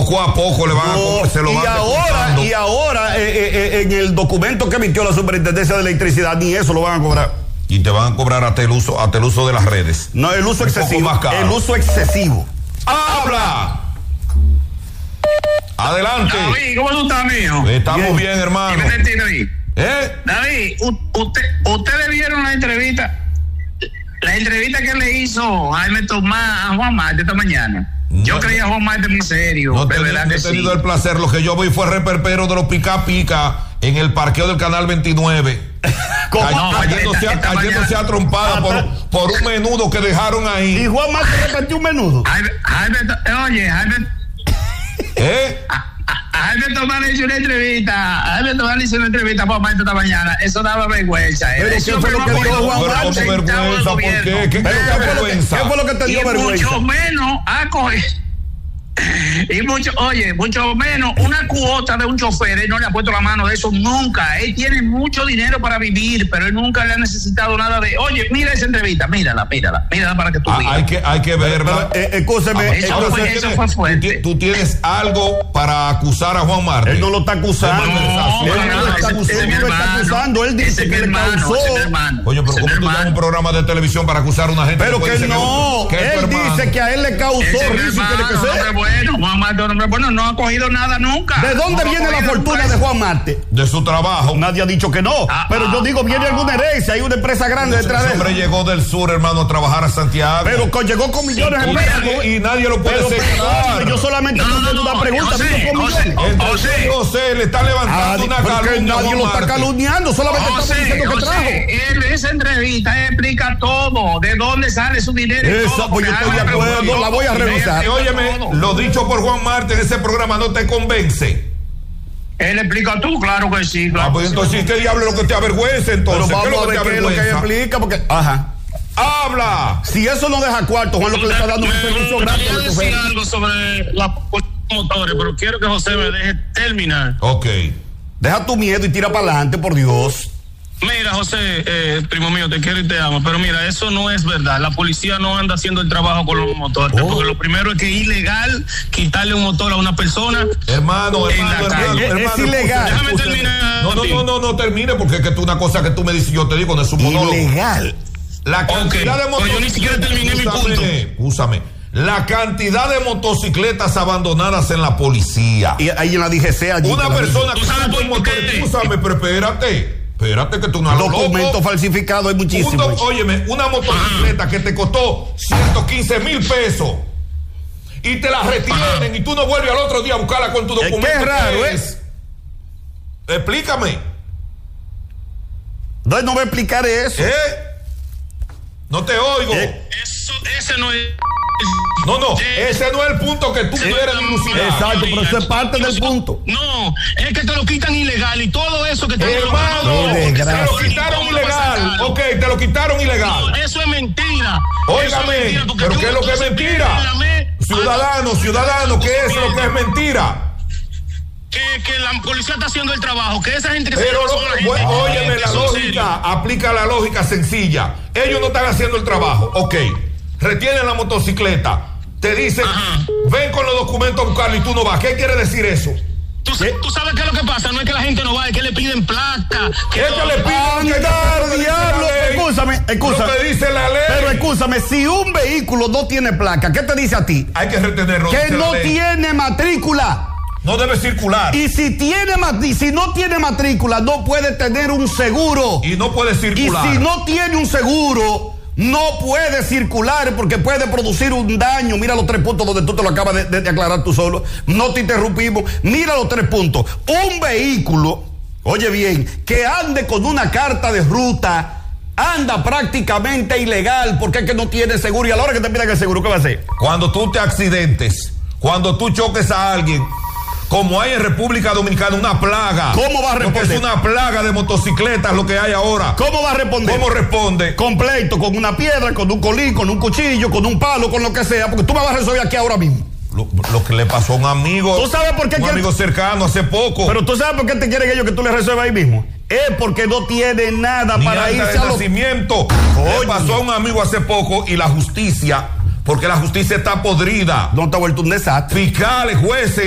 Poco a poco le van se lo van descontando. Y ahora en el documento que emitió la Superintendencia de Electricidad, ni eso lo van a cobrar. Y te van a cobrar hasta el uso de las redes. No, el uso excesivo. Más caro. El uso excesivo. ¡Habla! Adelante. David, ¿cómo tú estás, mijo? Estamos bien, hermano. David, ustedes vieron la entrevista que le hizo Jaime Tomás a Juan Marte esta mañana. Yo creía a Juan Marte muy serio. No he tenido el placer. Lo que yo vi fue el reperpero de los pica en el parqueo del Canal 29. Cayéndose a trompada por un menudo que dejaron ahí. Y Juan Marte repartió un menudo. Jaime Tomás le hizo una entrevista. A Juan Marte esta mañana. Eso daba vergüenza. Pero ¿qué fue lo que dijo Juan Marte? ¿Vergüenza? ¿Por qué? ¿Qué fue lo que te dio vergüenza? Mucho menos a coger. Y mucho menos una cuota de un chofer. Él no le ha puesto la mano de eso nunca. Él tiene mucho dinero para vivir, pero él nunca le ha necesitado nada de. Oye, mira esa entrevista, mírala para que tú veas. Hay que verla. Escúcheme. Eso fue fuerte. ¿Tú tienes algo para acusar a Juan Marte? Él no lo está acusando. Él no lo está acusando. Él dice que le causó. Oye, pero ¿cómo tú llamas un programa de televisión para acusar a una gente? Pero que no. Él dice que a él le causó risa y que le causó. Juan Marte, no ha cogido nada nunca. ¿De dónde viene la fortuna de Juan Marte? De su trabajo. Nadie ha dicho que no. Pero yo digo, viene alguna herencia, hay una empresa grande detrás de él. Ese hombre llegó del sur, hermano, a trabajar a Santiago. Pero llegó con millones de pesos. Y nadie lo puede señalar. Yo solamente estoy haciendo una pregunta. José le está levantando una calumnia. Nadie lo está calumniando, solamente está diciendo que trajo. Esa entrevista explica todo. ¿De dónde sale su dinero? Eso, pues yo estoy de acuerdo, la voy a revisar. Óyeme, lo dicho por Juan Marte en ese programa no te convence. Él explica tú, claro que sí. Pues entonces, ¿qué diablo es lo que te avergüenza entonces? Pero vamos a ver qué es lo que explica, porque. Ajá. ¡Habla! Si eso no deja cuarto, Juan, lo que le está dando un servicio gratis. Quería decir algo sobre la motores, pero quiero que José me deje terminar. Ok. Deja tu miedo y tira para adelante, por Dios. Mira, José, primo mío, te quiero y te amo, pero mira, eso no es verdad. La policía no anda haciendo el trabajo con los motores, porque lo primero es que es ilegal quitarle un motor a una persona. Hermano, es ilegal. Déjame terminar. No termine, porque es que tú una cosa que tú me dices, yo te digo, no es un monólogo. Ilegal. La cantidad de motores. Yo ni siquiera terminé mi punto. Úsame. La cantidad de motocicletas abandonadas en la policía. Y ahí en la DGC allí. Una persona que sabe por qué. Úsame, pero espérate que tú no lo documento falsificado hay muchísimo. Óyeme, una motocicleta que te costó 115,000 pesos y te la retienen y tú no vuelves al otro día a buscarla con tu documento. Qué raro, ¿es? Explícame. No voy a explicar eso. No te oigo. Ese no es. Ese no es el punto que tú quieres dilucidar. Exacto, pero eso es parte del punto. No, es que te lo quitan ilegal y todo eso que te hermano, te lo quitaron ilegal. Ok, te lo quitaron ilegal. No, eso es mentira. Óigame, pero ¿qué es lo que es mentira? Ciudadano, ¿qué es lo que es mentira? Que la policía está haciendo el trabajo, que esa gente. Pero óyeme, la lógica, aplica la lógica sencilla. Ellos no están haciendo el trabajo, ok. Retienen la motocicleta, te dicen, ven con los documentos a buscarlo y tú no vas. ¿Qué quiere decir eso? ¿Tú sabes qué es lo que pasa? No es que la gente no va, es que le piden placa. ¿Qué le piden? Diablo, escúchame. Lo que dice la ley. Pero escúchame, si un vehículo no tiene placa, ¿qué te dice a ti? Hay que retenerlo. Que no tiene matrícula. No debe circular. Y si no tiene matrícula, no puede tener un seguro. Y no puede circular. Y si no tiene un seguro, no puede circular porque puede producir un daño. Mira los 3 puntos donde tú te lo acabas de aclarar tú solo. No te interrumpimos. Mira los 3 puntos. Un vehículo, oye bien, que ande con una carta de ruta, anda prácticamente ilegal porque es que no tiene seguro. Y a la hora que te pidan el seguro, ¿qué va a hacer? Cuando tú te accidentes, cuando tú choques a alguien, como hay en República Dominicana una plaga. ¿Cómo va a responder? Porque es una plaga de motocicletas lo que hay ahora. ¿Cómo va a responder? ¿Cómo responde? Completo, con una piedra, con un colín, con un cuchillo, con un palo, con lo que sea, porque tú me vas a resolver aquí ahora mismo. Lo que le pasó a un amigo. ¿Tú sabes por qué? Un amigo cercano hace poco. Pero tú sabes por qué te quieren ellos que tú le resuelvas ahí mismo. Es porque no tiene nada ni para irse a los nacimiento. Le pasó a un amigo hace poco y la justicia, porque la justicia está podrida. No te ha vuelto un desastre. Fiscales, jueces.